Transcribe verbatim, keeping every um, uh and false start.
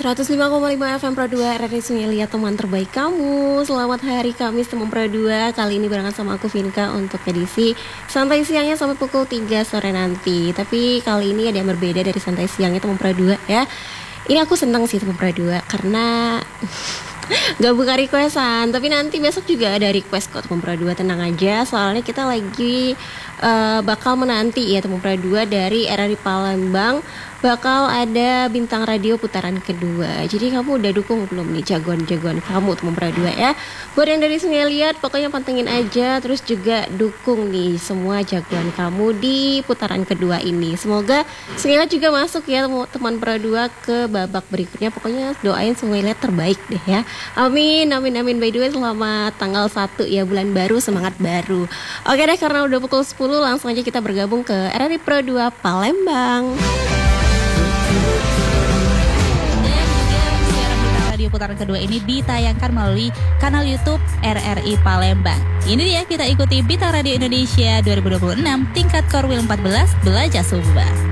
seratus lima koma lima F M Pro dua R R I Sungai Liat, teman terbaik kamu. Selamat hari Kamis teman Pro dua. Kali ini barengan sama aku Vinka untuk edisi santai siangnya sampai pukul tiga sore nanti. Tapi kali ini ada yang berbeda dari santai siangnya teman Pro dua ya. Ini aku senang sih teman Pro dua karena gak buka requestan. Tapi nanti besok juga ada request kok teman Pro dua, tenang aja. Soalnya kita lagi uh, bakal menanti ya teman Pro dua dari R R I Palembang. Bakal ada bintang radio putaran kedua. Jadi kamu udah dukung belum nih jagoan-jagoan kamu teman Pro dua ya. Buat yang dari Sungai Liat, pokoknya pantengin aja. Terus juga dukung nih semua jagoan kamu di putaran kedua ini. Semoga Sungai Liat juga masuk ya teman Pro dua ke babak berikutnya. Pokoknya doain Sungai Liat terbaik deh ya. Amin, amin, amin. By the way, selamat tanggal satu ya, bulan baru, semangat baru. Oke deh, karena udah pukul sepuluh, langsung aja kita bergabung ke R R I Pro dua Palembang. Radio putaran kedua ini ditayangkan melalui kanal YouTube R R I Palembang. Ini dia, kita ikuti Bintang Radio Indonesia dua ribu dua puluh enam tingkat Korwil empat belas Belajar Sumba.